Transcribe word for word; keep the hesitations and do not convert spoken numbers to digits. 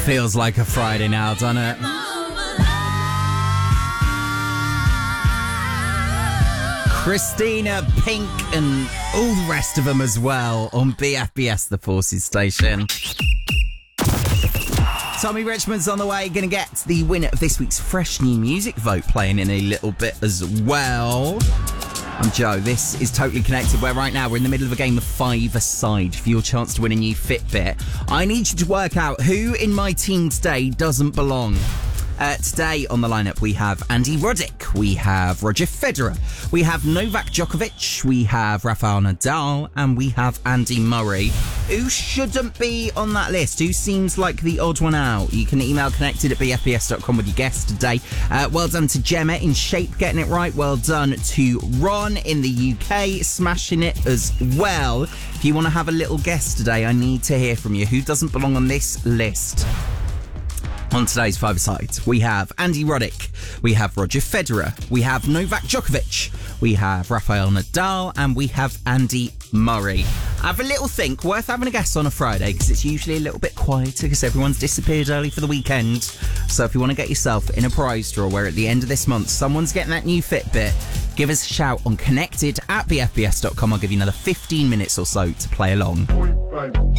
Feels like a Friday now, doesn't it? Christina, Pink, and all the rest of them as well on B F B S, the Forces station. Tommy Richmond's on the way, going to get the winner of this week's Fresh New Music vote playing in a little bit as well. I'm Joe. This is Totally Connected, where right now we're in the middle of a game of five-a-side for your chance to win a new Fitbit. I need you to work out who in my team today doesn't belong. Uh, today on the lineup we have Andy Roddick, we have Roger Federer, we have Novak Djokovic, we have Rafael Nadal, and we have Andy Murray. Who shouldn't be on that list? Who seems like the odd one out? You can email connected at b f b s dot com with your guess today. Uh, well done to Gemma in Shape getting it right. Well done to Ron in the U K smashing it as well. If you want to have a little guess today, I need to hear from you. Who doesn't belong on this list? On today's five-a-side, we have Andy Roddick, we have Roger Federer, we have Novak Djokovic, we have Rafael Nadal, and we have Andy Murray. Have a little think, worth having a guess on a Friday, because it's usually a little bit quieter because everyone's disappeared early for the weekend. So if you want to get yourself in a prize draw where at the end of this month someone's getting that new Fitbit, give us a shout on connected at b f b s dot com. I'll give you another fifteen minutes or so to play along.